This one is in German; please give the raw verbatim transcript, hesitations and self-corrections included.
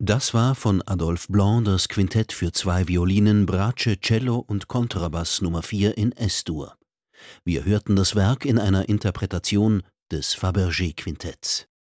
Das war von Adolphe Blanc das Quintett für zwei Violinen, Bratsche, Cello und Kontrabass Nummer vier in Es-Dur. Wir hörten das Werk in einer Interpretation des Fabergé-Quintetts.